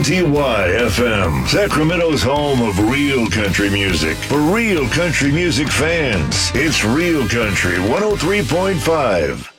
WNTY-FM, Sacramento's home of real country music. For real country music fans, it's Real Country 103.5.